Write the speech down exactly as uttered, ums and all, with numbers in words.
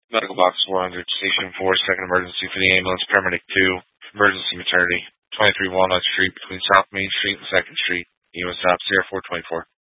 Medical Box four hundred, Station four, second emergency for the ambulance, paramedic two, emergency maternity, twenty-three Walnut Street between South Main Street and second Street, U S A P zero four two four.